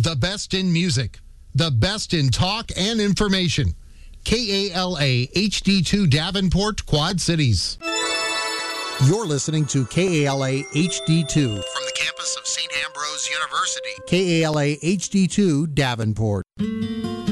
The best in music, the best in talk and information. KALA HD2 Davenport, Quad Cities. You're listening to KALA HD2 from the campus of St. Ambrose University. KALA HD2 Davenport.